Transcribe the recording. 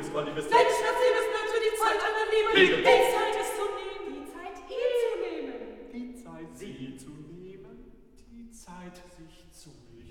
uns manifestiert. Mensch, erzähl es bitte, die Zeit einer Liebe. Rede. Die Zeit ist zu nehmen. Die Zeit ihn zu nehmen. Die Zeit sie zu nehmen, die Zeit sich zu